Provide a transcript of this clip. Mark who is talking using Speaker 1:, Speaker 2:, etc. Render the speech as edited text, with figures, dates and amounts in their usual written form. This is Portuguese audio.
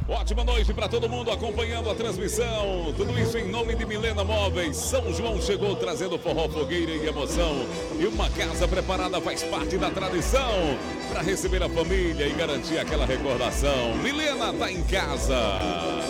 Speaker 1: Ótima noite para todo mundo acompanhando a transmissão. Tudo isso em nome de Milena Móveis. São João chegou trazendo forró, fogueira e emoção. E uma casa preparada faz parte da tradição para receber a família e garantir aquela recordação. Milena tá em casa.